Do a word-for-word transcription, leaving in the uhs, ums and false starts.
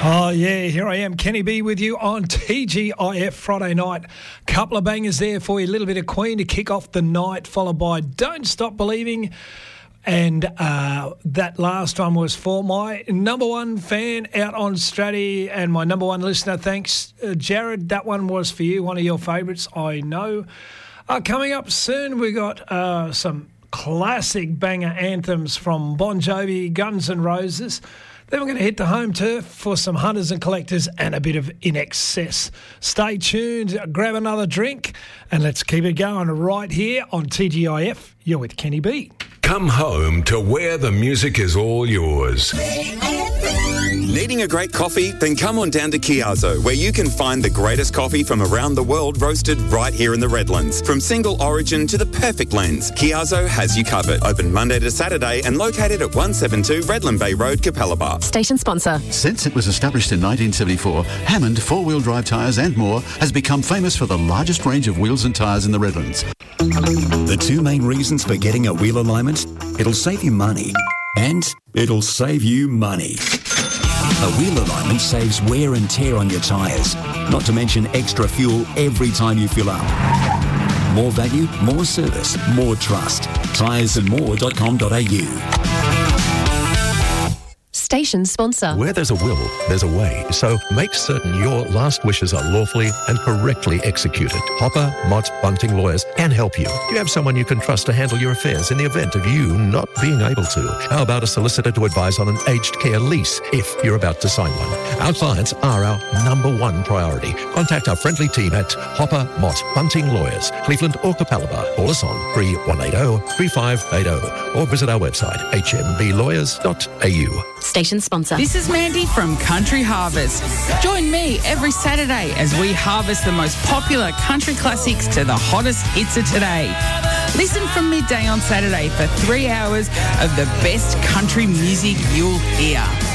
Oh, yeah, here I am, Kenny B with you on T G I F Friday night. Couple of bangers there for you, a little bit of Queen to kick off the night, followed by Don't Stop Believing. And uh, that last one was for my number one fan out on Stratty and my number one listener. Thanks, uh, Jared. That one was for you, one of your favourites, I know. Uh, coming up soon, we got uh, some classic banger anthems from Bon Jovi, Guns N' Roses. Then we're going to hit the home turf for some hunters and collectors and a bit of In Excess. Stay tuned, grab another drink, and let's keep it going right here on T G I F. You're with Kenny B. Come home to where the music is all yours. Needing a great coffee? Then come on down to Chiazzo, where you can find the greatest coffee from around the world roasted right here in the Redlands. From single origin to the perfect blends, Chiazzo has you covered. Open Monday to Saturday and located at one seventy-two Redland Bay Road, Capalaba. Station sponsor. Since it was established in nineteen seventy-four, Hammond four-wheel drive tyres and more has become famous for the largest range of wheels and tyres in the Redlands. The two main reasons for getting a wheel alignment: it'll save you money and it'll save you money. A wheel alignment saves wear and tear on your tyres, not to mention extra fuel every time you fill up. More value, more service, more trust. tyres and more dot com dot a u. Station sponsor. Where there's a will, there's a way. So make certain your last wishes are lawfully and correctly executed. Hopper, Mott, Bunting Lawyers can help you. You have someone you can trust to handle your affairs in the event of you not being able to. How about a solicitor to advise on an aged care lease if you're about to sign one? Our clients are our number one priority. Contact our friendly team at Hopper, Mott, Bunting Lawyers, Cleveland or Capalaba. Call us on three one eight zero, three five eight zero or visit our website h m b lawyers dot a u. Station sponsor. This is Mandy from Country Harvest. Join me every Saturday as we harvest the most popular country classics to the hottest hits of today. Listen from midday on Saturday for three hours of the best country music you'll hear.